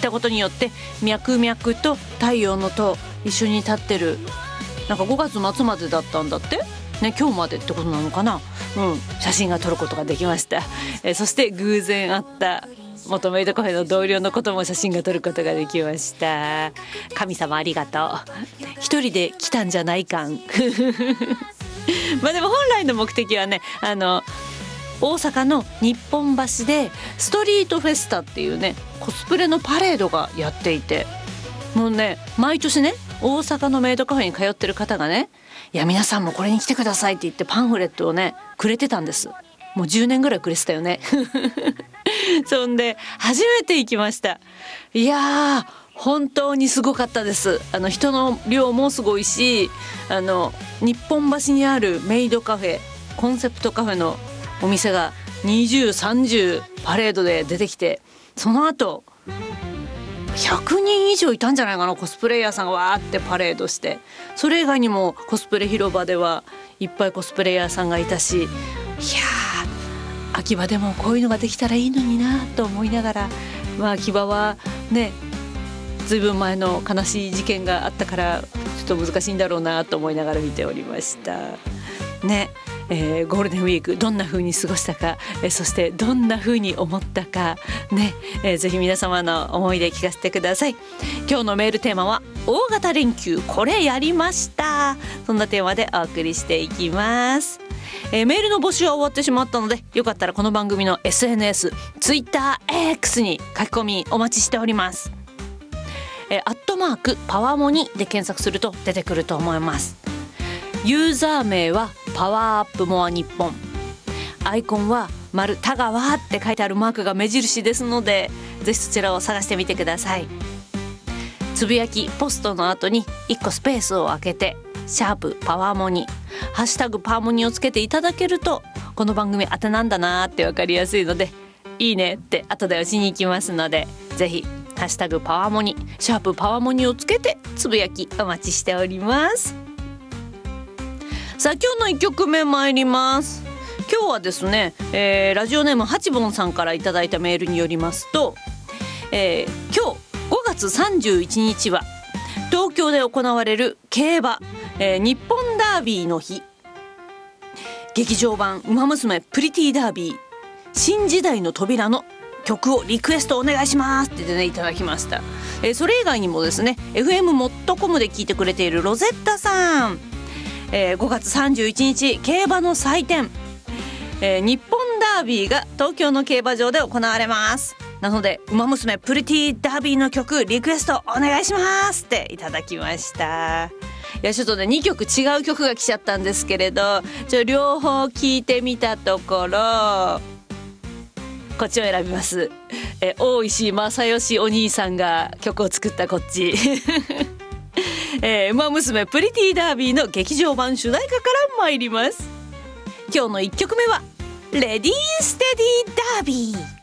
ったことによって脈々と太陽の塔一緒に立ってる。なんか5月末までだったんだってね、今日までってことなのかな。写真が撮ることができました。そして偶然会った元メイドカフェの同僚のことも写真が撮ることができました。神様ありがとう。一人で来たんじゃない感まあでも本来の目的はね、大阪の日本橋でストリートフェスタっていうねコスプレのパレードがやっていて、もうね毎年ね大阪のメイドカフェに通ってる方がね、いや皆さんもこれに来てくださいって言ってパンフレットをねくれてたんです。もう10年ぐらいくれてたよねそんで初めて行きました。いやー本当にすごかったです。人の量もすごいし、日本橋にあるメイドカフェ、コンセプトカフェのお店が20、30パレードで出てきて、その後100人以上いたんじゃないかな、コスプレイヤーさんがわーってパレードして。それ以外にもコスプレ広場ではいっぱいコスプレイヤーさんがいたし、いやー秋葉でもこういうのができたらいいのになと思いながら、秋葉はねずいぶん前の悲しい事件があったからちょっと難しいんだろうなと思いながら見ておりましたね。ゴールデンウィークどんな風に過ごしたか、そしてどんな風に思ったかね、ぜひ皆様の思い出聞かせてください。今日のメールテーマは大型連休これやりました。そんなテーマでお送りしていきます。メールの募集は終わってしまったので、よかったらこの番組の SNS、Twitter、X に書き込みお待ちしております。@パワモニで検索すると出てくると思います。ユーザー名はパワーアップモア日本、アイコンは丸田川って書いてあるマークが目印ですので、ぜひそちらを探してみてください。つぶやきポストの後に1個スペースを空けてシャープパワーモニ、ハッシュタグパワーモニをつけていただけると、この番組宛てなんだなって分かりやすいので、いいねって後で押しに行きますので、ぜひハッシュタグパワーモニ、シャープパワーモニをつけてつぶやきお待ちしております。さあ今日の1曲目参ります。今日はですね、ラジオネームハチボンさんからいただいたメールによりますと、今日5月31日は東京で行われる競馬、日本ダービーの日。劇場版ウマ娘プリティダービー新時代の扉の曲をリクエストお願いしますってねいただきました。それ以外にもですね FM モットコムで聞いてくれているロゼッタさん、5月31日競馬の祭典、日本ダービーが東京の競馬場で行われます。なのでウマ娘プリティダービーの曲リクエストお願いしますっていただきました。いやちょっとね2曲違う曲が来ちゃったんですけれど、両方聞いてみたところこっちを選びます。大石正義お兄さんが曲を作ったこっちウマ娘プリティダービーの劇場版主題歌から参ります。今日の1曲目はレディーステディダービー。